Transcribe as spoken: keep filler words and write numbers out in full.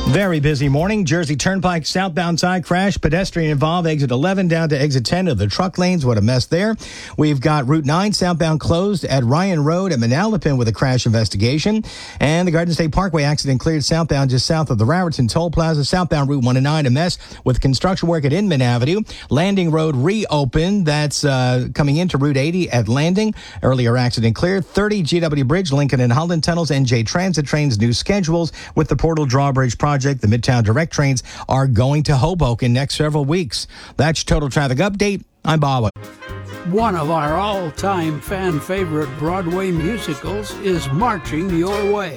Very busy morning. Jersey Turnpike southbound side crash. Pedestrian involved. Exit eleven down to exit ten of the truck lanes. What a mess there. We've got Route nine southbound closed at Ryan Road at Manalapan with a crash investigation. And the Garden State Parkway accident cleared southbound just south of the Raritan Toll Plaza. Southbound Route one and nine a mess with construction work at Inman Avenue. Landing Road reopened. That's uh, coming into Route eighty at Landing. Earlier accident cleared. thirty G W Bridge, Lincoln and Holland Tunnels. N J Transit trains new schedules with the Portal Drawbridge project. The Midtown Direct trains are going to Hoboken next several weeks. That's your Total Traffic Update. I'm Bob. One of our all-time fan favorite Broadway musicals is marching your way.